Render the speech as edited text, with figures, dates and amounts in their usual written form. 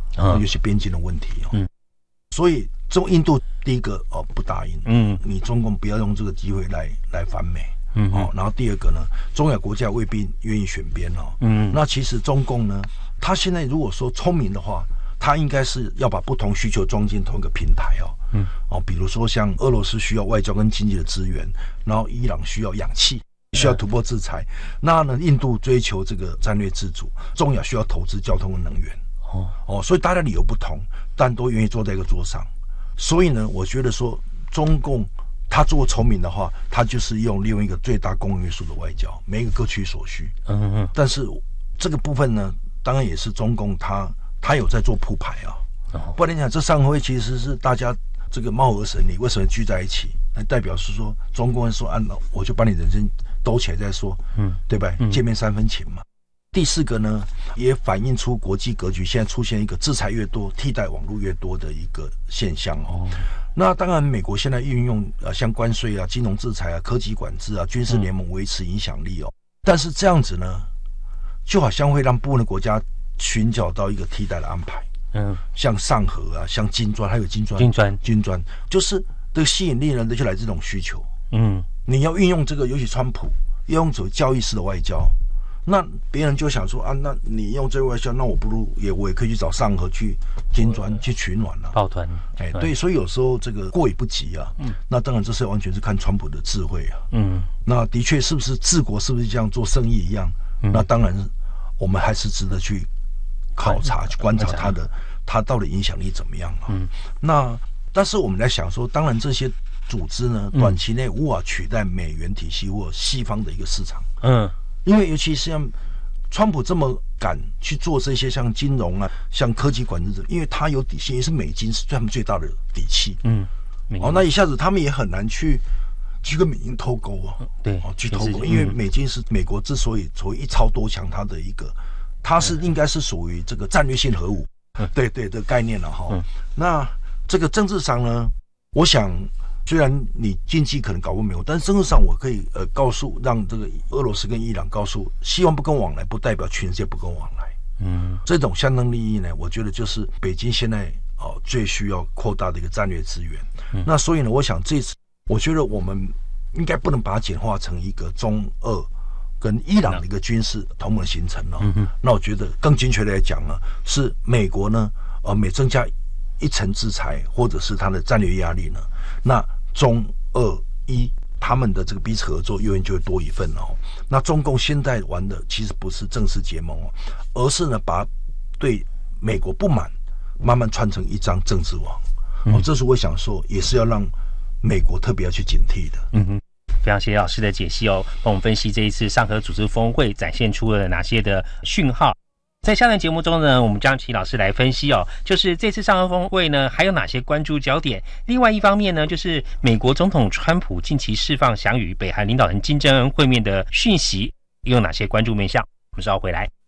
有些边境的问题所以印度第一个不答应，你中共不要用这个机会来反美，然后第二个呢，中亚国家未必愿意选边那其实中共呢，他现在如果说聪明的话，他应该是要把不同需求装进同一个平台比如说像俄罗斯需要外交跟经济的资源，然后伊朗需要氧气，需要突破制裁，那呢印度追求这个战略自主，中亚需要投资交通跟能源所以大家理由不同，但都愿意坐在一个桌上。所以呢，我觉得说中共他做聪明的话，他就是利用一个最大公约数的外交，每一个各取所需。但是这个部分呢，当然也是中共他有在做铺排不然你讲这上会其实是大家这个貌合神离，为什么聚在一起？代表是说中共人说我就把你人生兜起来再说，对吧？见面3分情嘛。第四个呢，也反映出国际格局现在出现一个制裁越多，替代网络越多的一个现象那当然，美国现在运用像关税金融制裁科技管制军事联盟维持影响力但是这样子呢，就好像会让部分的国家寻找到一个替代的安排。像上合像金砖，还有金砖，就是这个吸引力呢，就来自这种需求。你要运用这个，尤其川普要用走教义式的外交。那别人就想说那你用这个外交，那我不如我也可以去找上合去金砖去取暖抱团对，所以有时候这个过于不及那当然这是完全是看川普的智慧那的确是不是治国是不是这样做生意一样那当然我们还是值得去考察去观察他到底影响力怎么样那但是我们来想说，当然这些组织呢短期内无法取代美元体系或西方的一个市场因为尤其是像川普这么敢去做这些像金融像科技管制，因为他有底气，也是美金是他们最大的底气那一下子他们也很难去跟美金脱钩对去脱钩因为美金是美国之所以一超多强，它的一个它是应该是属于这个战略性核武对的概念那这个政治上呢，我想虽然你经济可能搞不美国，但是政治上我可以让这个俄罗斯跟伊朗告诉，希望不跟往来不代表全世界不跟往来这种相当利益呢，我觉得就是北京现在最需要扩大的一个战略资源那所以呢，我想这次我觉得我们应该不能把它简化成一个中俄跟伊朗的一个军事同盟形成那我觉得更精确的来讲呢，是美国呢每增加一层制裁或者是它的战略压力呢，那中俄伊他们的这个彼此合作永远就会多一份那中共现在玩的其实不是正式结盟而是呢把对美国不满慢慢串成一张政治网这是我想说也是要让美国特别要去警惕的非常谢谢老师的解析帮我们分析这一次上合组织峰会展现出了哪些的讯号。在下段节目中呢，我们将请老师来分析就是这次上合峰会呢还有哪些关注焦点。另外一方面呢，就是美国总统川普近期释放想与北韩领导人金正恩会面的讯息，又有哪些关注面向？我们稍后回来。